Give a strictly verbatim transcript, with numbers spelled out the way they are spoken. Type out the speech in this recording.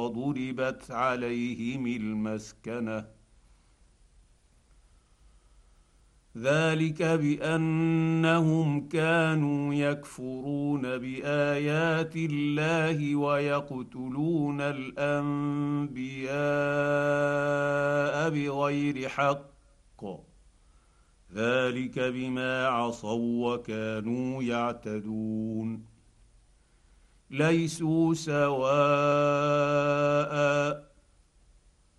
ضربت عليهم المسكنه ذلك بانهم كانوا يكفرون بايات الله ويقتلون الانبياء بغير حق ذلك بما عصوا وكانوا يعتدون ليسوا سواء